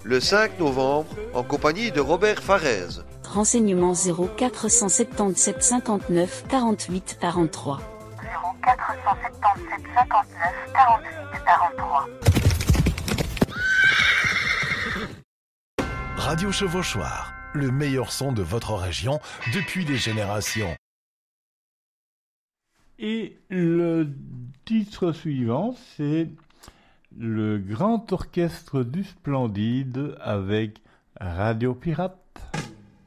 le 5 novembre en compagnie de Robert Farès. Renseignements 0477 59 48 43. 0477 59 48 43. Radio Chevauchoir, le meilleur son de votre région depuis des générations. Et le titre suivant, c'est le Grand Orchestre du Splendide avec Radio Pirate.